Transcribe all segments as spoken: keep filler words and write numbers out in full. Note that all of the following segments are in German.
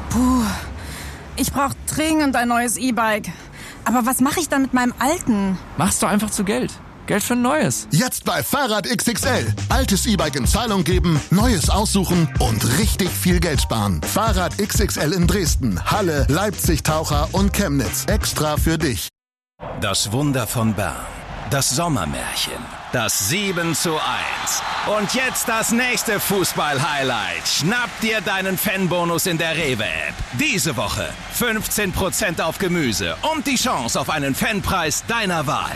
Puh, ich brauche dringend ein neues E-Bike. Aber was mache ich dann mit meinem alten? Machst du einfach zu Geld. Geld für ein neues. Jetzt bei Fahrrad X X L. Altes E-Bike in Zahlung geben, neues aussuchen und richtig viel Geld sparen. Fahrrad X X L in Dresden, Halle, Leipzig, Taucher und Chemnitz. Extra für dich. Das Wunder von Bern. Das Sommermärchen. Das sieben zu eins. Und jetzt das nächste Fußball-Highlight. Schnapp dir deinen Fanbonus in der Rewe-App. Diese Woche fünfzehn Prozent auf Gemüse und die Chance auf einen Fanpreis deiner Wahl.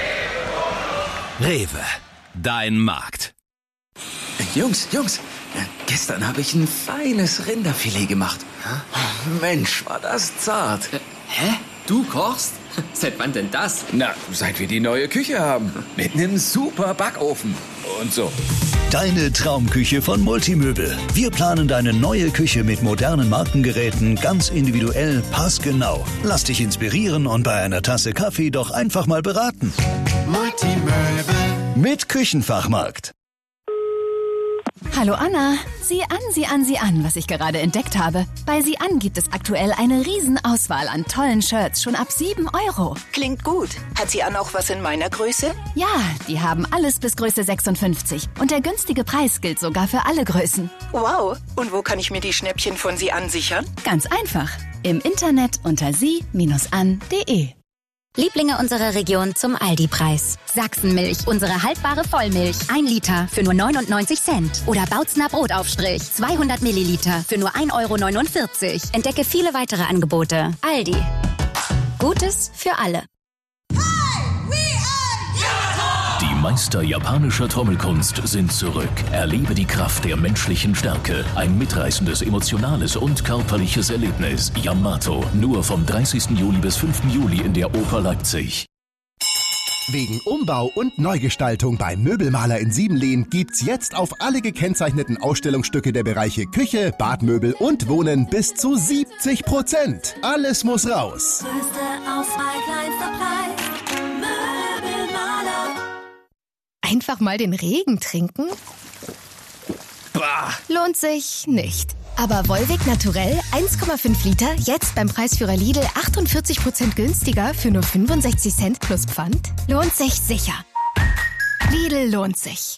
Rewe, dein Markt. Jungs, Jungs, gestern habe ich ein feines Rinderfilet gemacht. Mensch, war das zart. Hä? Du kochst? Seit wann denn das? Na, seit wir die neue Küche haben. Mit einem super Backofen und so. Deine Traumküche von Multimöbel. Wir planen deine neue Küche mit modernen Markengeräten ganz individuell, passgenau. Lass dich inspirieren und bei einer Tasse Kaffee doch einfach mal beraten. Multimöbel. Mit Küchenfachmarkt. Hallo Anna, sieh an, sieh an, sieh an, was ich gerade entdeckt habe. Bei Sieh an gibt es aktuell eine Riesenauswahl an tollen Shirts, schon ab sieben Euro. Klingt gut. Hat Sieh an auch was in meiner Größe? Ja, die haben alles bis Größe sechsundfünfzig. Und der günstige Preis gilt sogar für alle Größen. Wow. Und wo kann ich mir die Schnäppchen von Sieh an sichern? Ganz einfach. Im Internet unter sie Bindestrich an Punkt de. Lieblinge unserer Region zum Aldi-Preis. Sachsenmilch, unsere haltbare Vollmilch. Ein Liter für nur neunundneunzig Cent. Oder Bautzner Brotaufstrich, zweihundert Milliliter für nur ein Euro neunundvierzig. Entdecke viele weitere Angebote. Aldi. Gutes für alle. Die Meister japanischer Trommelkunst sind zurück. Erlebe die Kraft der menschlichen Stärke. Ein mitreißendes, emotionales und körperliches Erlebnis. Yamato, nur vom dreißigsten Juli bis fünften Juli in der Oper Leipzig. Wegen Umbau und Neugestaltung beim Möbelmaler in Siebenlehn gibt's jetzt auf alle gekennzeichneten Ausstellungsstücke der Bereiche Küche, Badmöbel und Wohnen bis zu siebzig Prozent. Alles muss raus. Größte Auswahl, kleinster Preis. Möbelmaler. Einfach mal den Regen trinken? Bah. Lohnt sich nicht. Aber Volvic Naturell eins Komma fünf Liter, jetzt beim Preisführer Lidl achtundvierzig Prozent günstiger für nur fünfundsechzig Cent plus Pfand? Lohnt sich sicher. Lidl lohnt sich.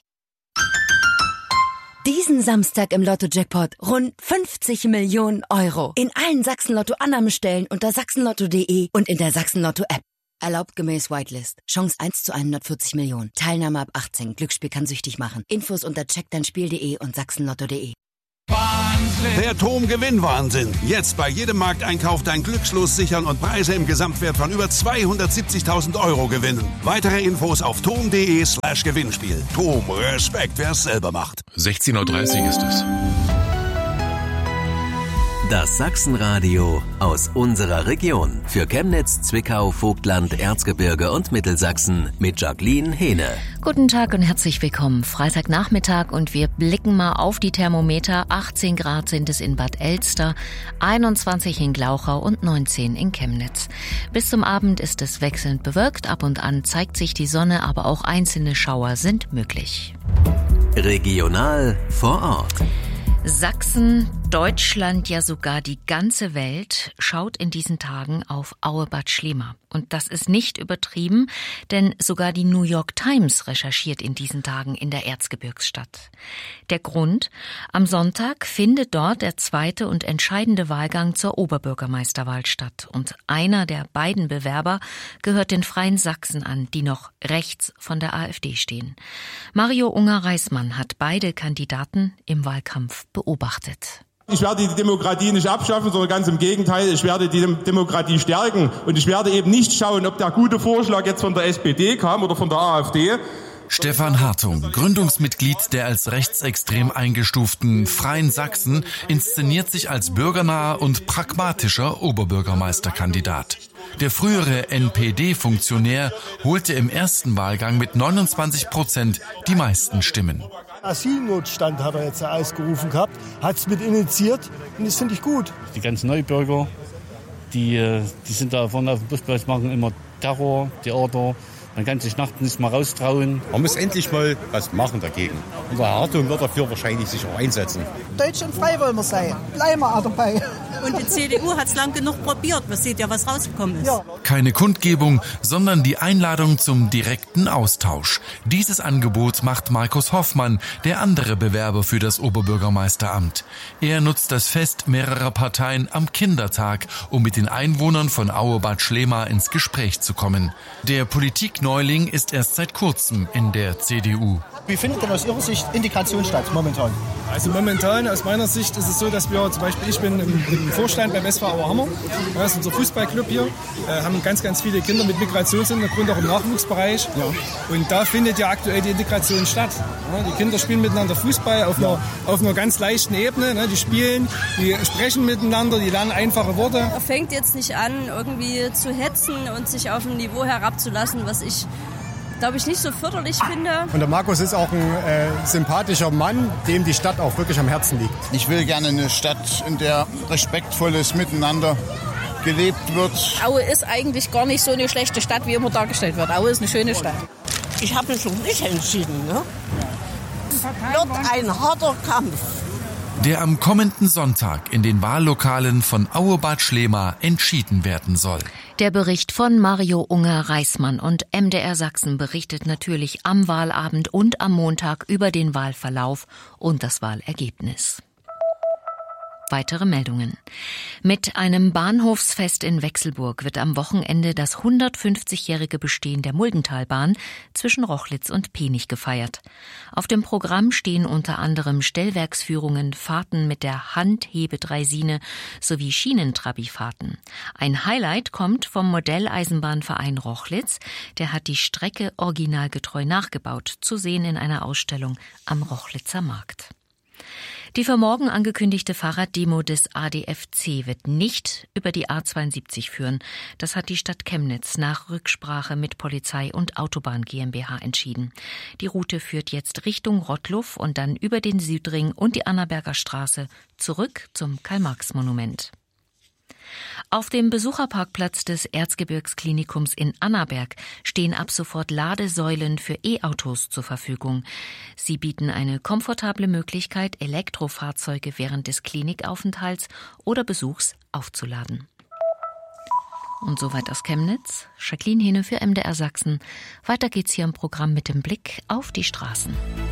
Diesen Samstag im Lotto-Jackpot rund fünfzig Millionen Euro. In allen Sachsen-Lotto-Annahmestellen unter sachsenlotto punkt de und in der Sachsen-Lotto-App. Erlaubt gemäß Whitelist. Chance eins zu hundertvierzig Millionen. Teilnahme ab achtzehn. Glücksspiel kann süchtig machen. Infos unter check dein spiel punkt de und sachsenlotto punkt de. Der Tom-Gewinn-Wahnsinn. Jetzt bei jedem Markteinkauf dein Glückslos sichern und Preise im Gesamtwert von über zweihundertsiebzigtausend Euro gewinnen. Weitere Infos auf tom punkt de slash Gewinnspiel. Tom, Respekt, wer es selber macht. sechzehn Uhr dreißig ist es. Das Sachsenradio aus unserer Region. Für Chemnitz, Zwickau, Vogtland, Erzgebirge und Mittelsachsen mit Jacqueline Hehne. Guten Tag und herzlich willkommen. Freitagnachmittag und wir blicken mal auf die Thermometer. achtzehn Grad sind es in Bad Elster, einundzwanzig in Glauchau und neunzehn in Chemnitz. Bis zum Abend ist es wechselnd bewölkt. Ab und an zeigt sich die Sonne, aber auch einzelne Schauer sind möglich. Regional vor Ort. Sachsen, Deutschland, ja sogar die ganze Welt schaut in diesen Tagen auf Auebad Schliemer. Und das ist nicht übertrieben, denn sogar die New York Times recherchiert in diesen Tagen in der Erzgebirgsstadt. Der Grund? Am Sonntag findet dort der zweite und entscheidende Wahlgang zur Oberbürgermeisterwahl statt. Und einer der beiden Bewerber gehört den Freien Sachsen an, die noch rechts von der AfD stehen. Mario Unger-Reismann hat beide Kandidaten im Wahlkampf beobachtet. Ich werde die Demokratie nicht abschaffen, sondern ganz im Gegenteil, ich werde die Demokratie stärken. Und ich werde eben nicht schauen, ob der gute Vorschlag jetzt von der S P D kam oder von der AfD. Stefan Hartung, Gründungsmitglied der als rechtsextrem eingestuften Freien Sachsen, inszeniert sich als bürgernaher und pragmatischer Oberbürgermeisterkandidat. Der frühere N P D-Funktionär holte im ersten Wahlgang mit neunundzwanzig Prozent die meisten Stimmen. Asylnotstand hat er jetzt ausgerufen gehabt, hat es mit initiiert und das finde ich gut. Die ganzen Neubürger, die, die sind da vorne auf dem Busplatz, machen immer Terror, Theater. Man kann sich nachts nicht mal raustrauen. Man muss endlich mal was machen dagegen. Und der Hartung wird dafür wahrscheinlich sich auch einsetzen. Deutsch und frei wollen wir sein. Bleiben wir auch dabei. Und die C D U hat es lang genug probiert. Man sieht ja, was rausgekommen ist. Keine Kundgebung, sondern die Einladung zum direkten Austausch. Dieses Angebot macht Markus Hoffmann, der andere Bewerber für das Oberbürgermeisteramt. Er nutzt das Fest mehrerer Parteien am Kindertag, um mit den Einwohnern von Auebad Schlema ins Gespräch zu kommen. Der Politikneuling ist erst seit kurzem in der C D U. Wie findet denn aus Ihrer Sicht Integration statt momentan? Also momentan aus meiner Sicht ist es so, dass wir zum Beispiel, ich bin im, im Vorstand beim S V Auerhammer, das ist unser Fußballclub hier, äh, haben ganz, ganz viele Kinder mit Migrationshintergrund auch im Nachwuchsbereich. Ja. Und da findet ja aktuell die Integration statt. Ja, die Kinder spielen miteinander Fußball auf, ja. einer, auf einer ganz leichten Ebene. Ne? Die spielen, die sprechen miteinander, die lernen einfache Worte. Er fängt jetzt nicht an, irgendwie zu hetzen und sich auf ein Niveau herabzulassen, was ich glaube ich, nicht so förderlich finde. Und der Markus ist auch ein äh, sympathischer Mann, dem die Stadt auch wirklich am Herzen liegt. Ich will gerne eine Stadt, in der respektvolles Miteinander gelebt wird. Aue ist eigentlich gar nicht so eine schlechte Stadt, wie immer dargestellt wird. Aue ist eine schöne Stadt. Ich habe mich noch nicht entschieden. Ne? Es wird ein harter Kampf. Der am kommenden Sonntag in den Wahllokalen von Auebad Schlema entschieden werden soll. Der Bericht von Mario Unger-Reismann und M D R Sachsen berichtet natürlich am Wahlabend und am Montag über den Wahlverlauf und das Wahlergebnis. Weitere Meldungen. Mit einem Bahnhofsfest in Wechselburg wird am Wochenende das hundertfünfzigjährige Bestehen der Muldentalbahn zwischen Rochlitz und Penich gefeiert. Auf dem Programm stehen unter anderem Stellwerksführungen, Fahrten mit der Handhebedreisine sowie Schienentrabifahrten. Ein Highlight kommt vom Modelleisenbahnverein Rochlitz. Der hat die Strecke originalgetreu nachgebaut, zu sehen in einer Ausstellung am Rochlitzer Markt. Die für morgen angekündigte Fahrraddemo des A D F C wird nicht über die A zweiundsiebzig führen. Das hat die Stadt Chemnitz nach Rücksprache mit Polizei und Autobahn GmbH entschieden. Die Route führt jetzt Richtung Rottluff und dann über den Südring und die Annaberger Straße zurück zum Karl-Marx-Monument. Auf dem Besucherparkplatz des Erzgebirgsklinikums in Annaberg stehen ab sofort Ladesäulen für E-Autos zur Verfügung. Sie bieten eine komfortable Möglichkeit, Elektrofahrzeuge während des Klinikaufenthalts oder Besuchs aufzuladen. Und soweit aus Chemnitz. Jacqueline Hene für M D R Sachsen. Weiter geht's hier im Programm mit dem Blick auf die Straßen.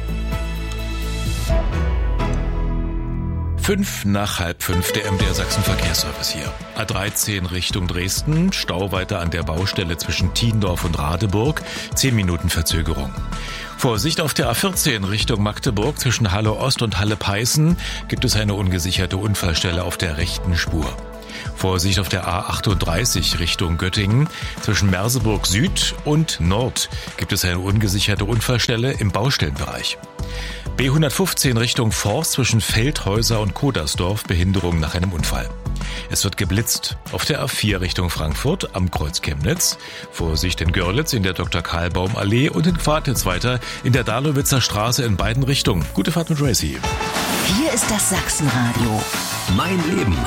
Fünf nach halb fünf, der M D R Sachsen Verkehrsservice hier. A dreizehn Richtung Dresden, Stau weiter an der Baustelle zwischen Thiendorf und Radeburg, zehn Minuten Verzögerung. Vorsicht auf der A vierzehn Richtung Magdeburg zwischen Halle Ost und Halle Peißen gibt es eine ungesicherte Unfallstelle auf der rechten Spur. Vorsicht auf der A achtunddreißig Richtung Göttingen. Zwischen Merseburg Süd und Nord gibt es eine ungesicherte Unfallstelle im Baustellenbereich. B hundertfünfzehn Richtung Forst zwischen Feldhäuser und Kodersdorf, Behinderung nach einem Unfall. Es wird geblitzt auf der A vier Richtung Frankfurt am Kreuz Chemnitz. Vorsicht in Görlitz in der Doktor Karlbaum Allee und in Quartitz weiter in der Dahlowitzer Straße in beiden Richtungen. Gute Fahrt mit Racy. Hier ist das Sachsenradio. Mein Leben.